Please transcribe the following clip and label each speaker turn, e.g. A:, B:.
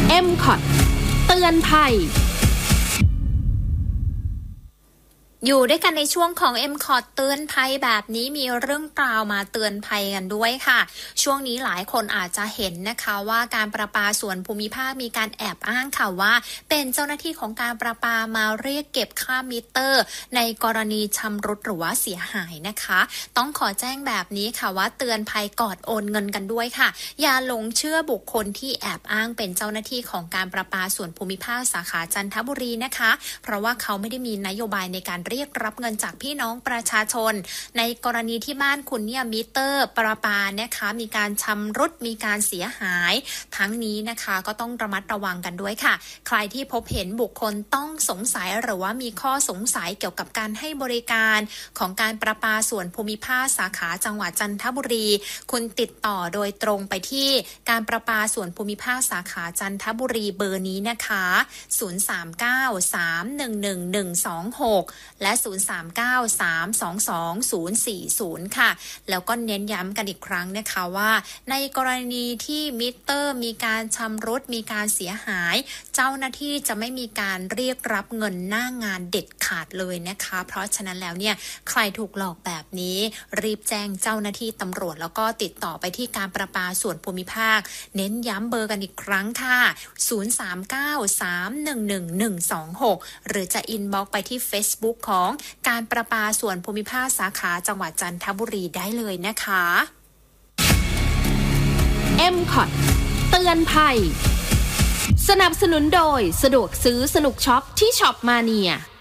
A: MCOT เตือนภัยอยู่ด้วยกันในช่วงของ MCOT เตือนภัยแบบนี้มีเรื่องกล่าวมาเตือนภัยกันด้วยค่ะช่วงนี้หลายคนอาจจะเห็นนะคะว่าการประปาส่วนภูมิภาคมีการแอบอ้างค่ะว่าเป็นเจ้าหน้าที่ของการประปามาเรียกเก็บค่ามิเตอร์ในกรณีชำรุดหรือว่าเสียหายนะคะต้องขอแจ้งแบบนี้ค่ะว่าเตือนภัยก่อนโอนเงินกันด้วยค่ะอย่าหลงเชื่อบุคคลที่แอบอ้างเป็นเจ้าหน้าที่ของการประปาส่วนภูมิภาคสาขาจันทบุรีนะคะเพราะว่าเขาไม่ได้มีนโยบายในการเรียกรับเงินจากพี่น้องประชาชนในกรณีที่บ้านคุณเนี่ยมิเตอร์ประปานะคะมีการชำรุดมีการเสียหายทั้งนี้นะคะก็ต้องระมัดระวังกันด้วยค่ะใครที่พบเห็นบุคคลต้องสงสัยหรือว่ามีข้อสงสัยเกี่ยวกับการให้บริการของการประปาส่วนภูมิภาคสาขาจังหวัดจันทบุรีคุณติดต่อโดยตรงไปที่การประปาส่วนภูมิภาคสาขาจันทบุรีเบอร์นี้นะคะ039-311-126และ039-322-040ค่ะแล้วก็เน้นย้ำกันอีกครั้งนะคะว่าในกรณีที่มิเตอร์มีการชำรุดมีการเสียหายเจ้าหน้าที่จะไม่มีการเรียกรับเงินหน้างานเด็ดขาดเลยนะคะเพราะฉะนั้นแล้วเนี่ยใครถูกหลอกแบบนี้รีบแจ้งเจ้าหน้าที่ตำรวจแล้วก็ติดต่อไปที่การประปาส่วนภูมิภาคเน้นย้ำเบอร์กันอีกครั้งค่ะ039-311-126หรือจะอินบ็อกซ์ไปที่ Facebook ของการประปาส่วนภูมิภาคสาขาจังหวัดจันทบุรีได้เลยนะคะ MCOT เตือนภัยสนับสนุนโดยสะดวกซื้อสนุกช็อปที่ช็อปมาเนีย